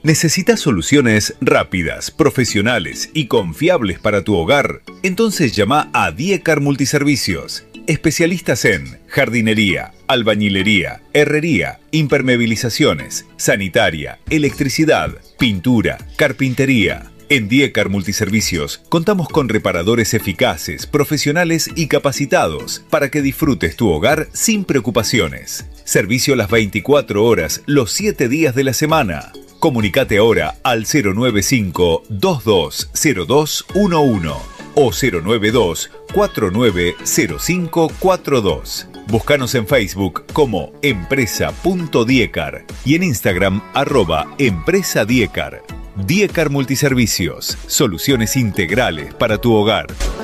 ¿Necesitas soluciones rápidas, profesionales y confiables para tu hogar? Entonces llama a Diecar Multiservicios. Especialistas en jardinería, albañilería, herrería, impermeabilizaciones, sanitaria, electricidad, pintura, carpintería. En Diecar Multiservicios contamos con reparadores eficaces, profesionales y capacitados para que disfrutes tu hogar sin preocupaciones. Servicio las 24 horas, los 7 días de la semana. Comunicate ahora al 095-220211 o 092-490542. Búscanos en Facebook como empresa.diecar y en Instagram @empresadiecar. Diecar Multiservicios, soluciones integrales para tu hogar.